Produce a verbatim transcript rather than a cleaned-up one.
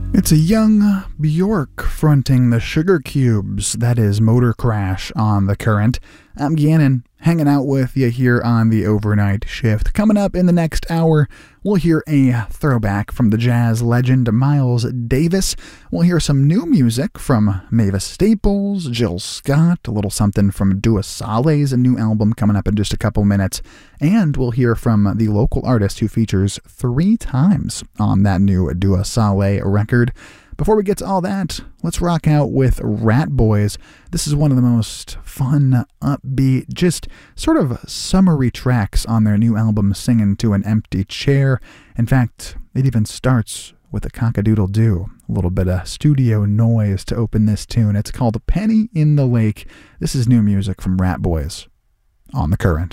It's a young Bjork fronting the Sugar Cubes. That is Motor Crash on The Current. I'm Gannon, hanging out with you here on the overnight shift. Coming up in the next hour, we'll hear a throwback from the jazz legend Miles Davis. We'll hear some new music from Mavis Staples, Jill Scott, a little something from Dua Saleh's new album coming up in just a couple minutes. And we'll hear from the local artist who features three times on that new Dua Saleh record. Before we get to all that, let's rock out with Rat Boys. This is one of the most fun, upbeat, just sort of summery tracks on their new album, Singing to an Empty Chair. In fact, it even starts with a cock-a-doodle-doo, a little bit of studio noise to open this tune. It's called Penny in the Lake. This is new music from Rat Boys on The Current.